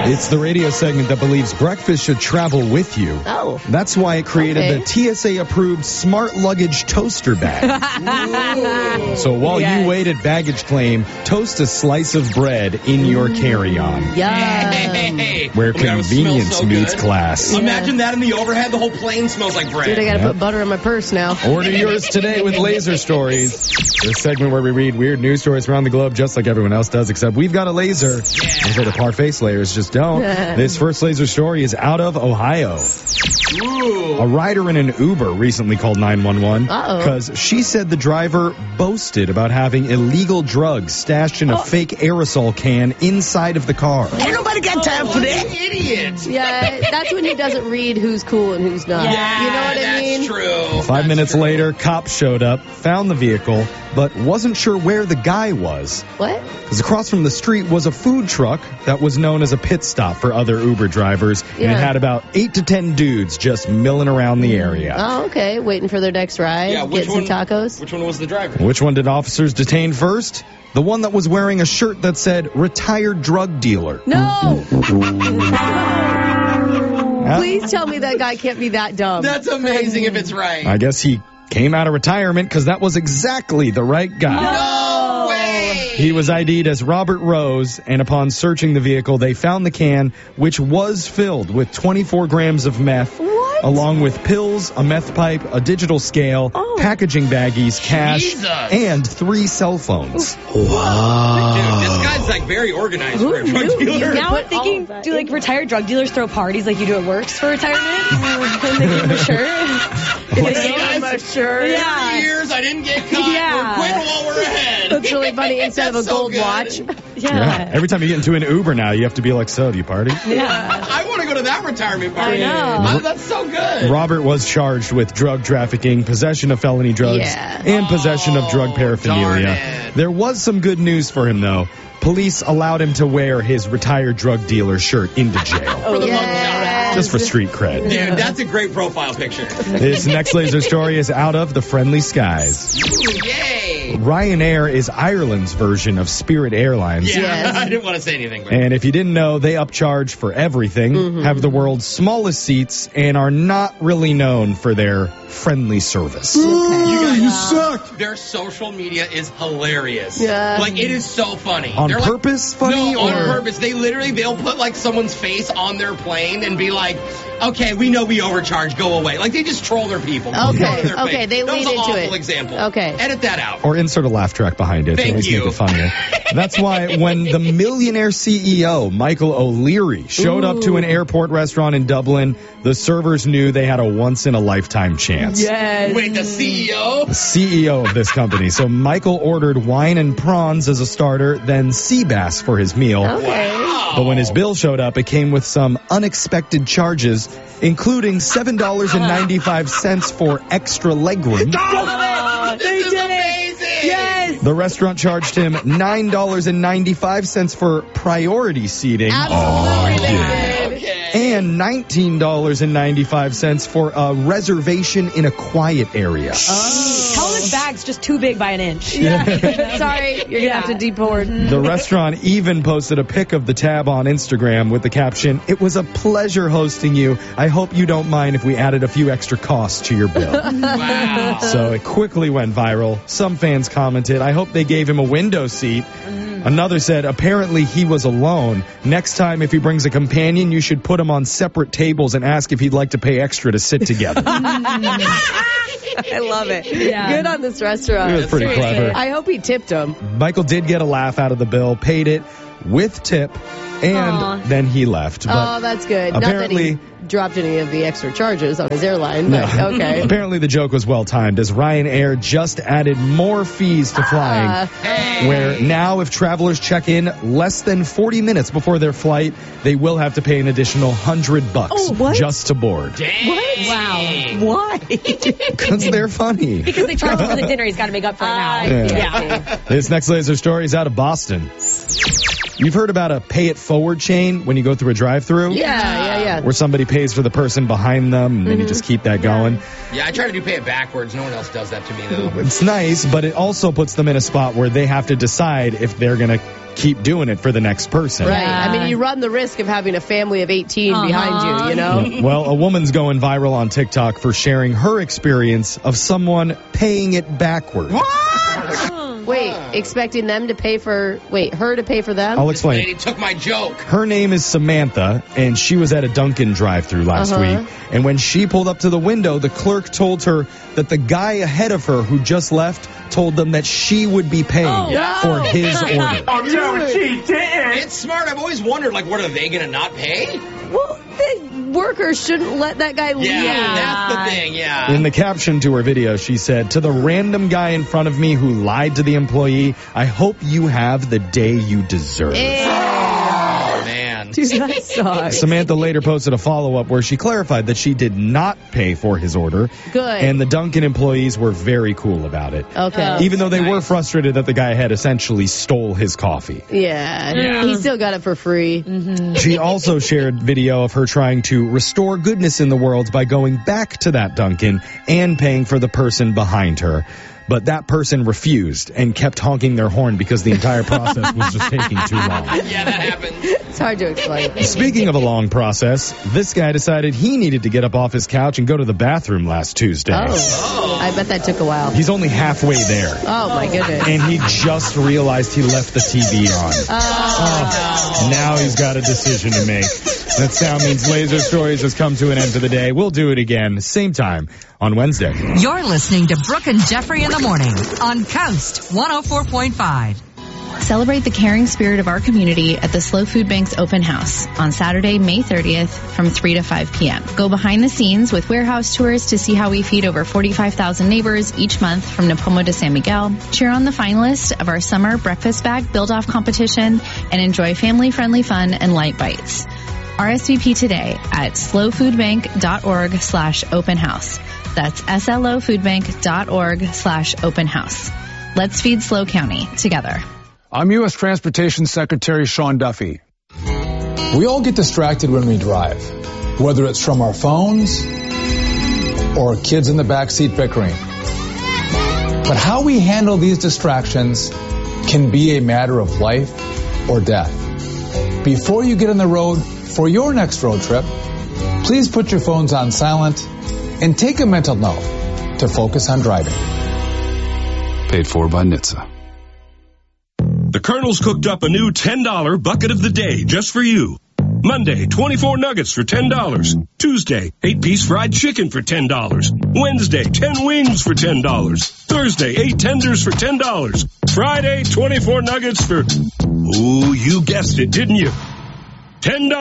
It's the radio segment that believes breakfast should travel with you. Oh. That's why it created the TSA-approved Smart Luggage Toaster Bag. So while you wait at baggage claim, toast a slice of bread in your carry-on. Yum. Where convenience meets class. Imagine that in the overhead. The whole plane smells like bread. Dude, I gotta put butter in my purse now. Order yours today with Laser Stories. This segment where we read weird news stories around the globe just like everyone else does, except we've got a laser. And for the parfait slayers just don't. This first laser story is out of Ohio. Ooh. A rider in an Uber recently called 911 because she said the driver boasted about having illegal drugs stashed in a fake aerosol can inside of the car. Ain't nobody got time for that. Idiot. Yeah, that's when he doesn't read who's cool and who's not. Yeah, You know what I mean? That's true. 5 minutes later, cops showed up, found the vehicle, but wasn't sure where the guy was. What? Because across from the street was a food truck that was known as a pit stop for other Uber drivers, and it had about 8 to 10 dudes just milling around the area. Oh, okay. Waiting for their next ride. Yeah, Get some tacos. Which one was the driver? Which one did officers detain first? The one that was wearing a shirt that said retired drug dealer. No! Please tell me that guy can't be that dumb. That's amazing if it's right. I guess he came out of retirement because that was exactly the right guy. No way! He was ID'd as Robert Rose, and upon searching the vehicle, they found the can, which was filled with 24 grams of meth, along with pills, a meth pipe, a digital scale, packaging baggies, cash, and 3 cell phones. Wow. Dude, this guy's like very organized for a drug dealer. Now I'm thinking, do like retired drug dealers throw parties like you do at Works for retirement? And they give them a shirt? Yeah. 3 years, I didn't get caught. Yeah. We're quitting while we're ahead. That's really funny. Instead of a gold watch. Yeah. Every time you get into an Uber now, you have to be like, so, do you party? Yeah. I want to go to that retirement party. I know. That's so good. Robert was charged with drug trafficking, possession of felony drugs, and possession of drug paraphernalia. There was some good news for him, though. Police allowed him to wear his retired drug dealer shirt into jail. For the mugshot. Just for street cred. Dude, that's a great profile picture. This next laser story is out of the friendly skies. Ooh, yay! Ryanair is Ireland's version of Spirit Airlines. Yeah, I didn't want to say anything. But And if you didn't know, they upcharge for everything, have the world's smallest seats, and are not really known for their friendly service. you suck. Their social media is hilarious. Yeah. Like, it is so funny. On They're purpose funny? No, on purpose. They'll put like someone's face on their plane and be like, okay, we know we overcharge, go away. Like, they just troll their people. Okay, they lead into it. That was an awful example. Okay. Edit that out. Or insert a laugh track behind it. Thank to you. Make it funnier. That's why when the millionaire CEO, Michael O'Leary, showed up to an airport restaurant in Dublin, the servers knew they had a once-in-a-lifetime chance. Yes. Wait, the CEO? The CEO of this company. So Michael ordered wine and prawns as a starter, then sea bass for his meal. Okay. Wow. But when his bill showed up, it came with some unexpected charges, including $7.95 for extra legroom. This is amazing. Yes. The restaurant charged him $9.95 for priority seating. Absolutely. And $19.95 for a reservation in a quiet area. Tell him his bag's just too big by an inch. Sorry, you're going to have to deport. The restaurant even posted a pic of the tab on Instagram with the caption, "It was a pleasure hosting you. I hope you don't mind if we added a few extra costs to your bill." Wow. So it quickly went viral. Some fans commented, "I hope they gave him a window seat." Another said, "Apparently he was alone. Next time if he brings a companion, you should put him on separate tables and ask if he'd like to pay extra to sit together." I love it. Yeah. Good on this restaurant. It was pretty clever. I hope he tipped him. Michael did get a laugh out of the bill, paid it with tip, and then he left. But That's good. apparently- Not that he dropped any of the extra charges on his airline, but okay. Apparently the joke was well timed, as Ryanair just added more fees to flying, where now if travelers check in less than 40 minutes before their flight, they will have to pay an additional $100 just to board. Dang. Wow. Why? Because they're funny. Because they charge him for the dinner he's got to make up for now. Yeah. This next laser story is out of Boston. You've heard about a pay it forward chain when you go through a drive-thru? Yeah. Where somebody pays for the person behind them, and then you just keep that going. Yeah, I try to do pay it backwards. No one else does that to me, though. It's nice, but it also puts them in a spot where they have to decide if they're going to keep doing it for the next person. Right. I mean, you run the risk of having a family of 18 behind you, you know? Well, a woman's going viral on TikTok for sharing her experience of someone paying it backward. Wait, expecting them to pay for, her to pay for them? I'll explain. Lady took my joke. Her name is Samantha, and she was at a Dunkin' drive-thru last week. And when she pulled up to the window, the clerk told her that the guy ahead of her who just left told them that she would be paying for his order. Oh, no, she didn't. It's smart. I've always wondered, what are they going to not pay? Well, the workers shouldn't let that guy leave. Yeah, that's the thing, yeah. In the caption to her video, she said, "To the random guy in front of me who lied to the employee, I hope you have the day you deserve." Oh, man. Dude, that sucks. Samantha later posted a follow-up where she clarified that she did not pay for his order. Good. And the Dunkin' employees were very cool about it. Okay. Even though they were frustrated that the guy had essentially stole his coffee. Yeah. He still got it for free. She also shared video of her trying to restore goodness in the world by going back to that Dunkin' and paying for the person behind her. But that person refused and kept honking their horn because the entire process was just taking too long. Yeah, that happens. It's hard to explain. Speaking of a long process, this guy decided he needed to get up off his couch and go to the bathroom last Tuesday. I bet that took a while. He's only halfway there. Oh, my goodness. And he just realized he left the TV on. Now he's got a decision to make. That sound means Laser Stories has come to an end for the day. We'll do it again, same time on Wednesday. You're listening to Brooke and Jeffrey in the morning on Coast 104.5. Celebrate the caring spirit of our community at the Slow Food Bank's open house on Saturday, May 30th from 3 to 5 p.m. Go behind the scenes with warehouse tours to see how we feed over 45,000 neighbors each month from Napomo to San Miguel. Cheer on the finalists of our summer breakfast bag build-off competition and enjoy family-friendly fun and light bites. RSVP today at slowfoodbank.org/open house. That's slofoodbank.org/open house. Let's feed Slow County together. I'm U.S. Transportation Secretary Sean Duffy. We all get distracted when we drive, whether it's from our phones or kids in the backseat bickering. But how we handle these distractions can be a matter of life or death. Before you get on the road for your next road trip, please put your phones on silent and take a mental note to focus on driving. Paid for by NHTSA. The Colonel's cooked up a new $10 bucket of the day just for you. Monday, 24 nuggets for $10. Tuesday, 8-piece fried chicken for $10. Wednesday, 10 wings for $10. Thursday, 8 tenders for $10. Friday, 24 nuggets for... Ooh, you guessed it, didn't you? $10.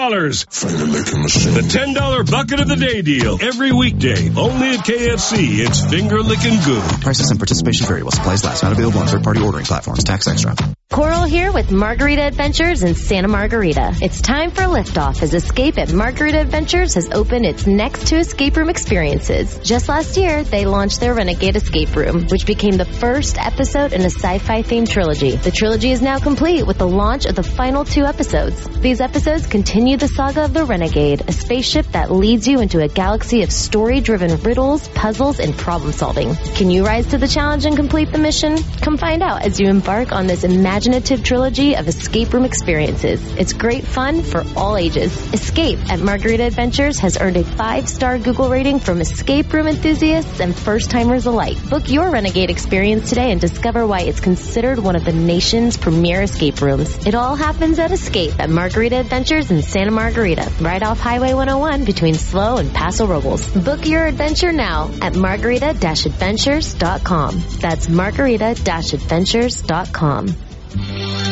The $10 bucket of the day deal. Every weekday. Only at KFC. It's finger licking good. Prices and participation vary while supplies last. Not available on third-party ordering platforms. Tax extra. Coral here with Margarita Adventures in Santa Margarita. It's time for liftoff as Escape at Margarita Adventures has opened its next 2 escape room experiences. Just last year, they launched their Renegade Escape Room, which became the first episode in a sci-fi themed trilogy. The trilogy is now complete with the launch of the final 2 episodes. These episodes continue the saga of the Renegade, a spaceship that leads you into a galaxy of story-driven riddles, puzzles, and problem solving. Can you rise to the challenge and complete the mission? Come find out as you embark on this imaginative trilogy of escape room experiences. It's great fun for all ages. Escape at Margarita Adventures has earned a 5-star Google rating from escape room enthusiasts and first-timers alike. Book your Renegade experience today and discover why it's considered one of the nation's premier escape rooms. It all happens at Escape at Margarita Adventures in Santa Margarita, right off Highway 101 between Slow and Paso Robles. Book your adventure now at margarita-adventures.com. That's margarita-adventures.com.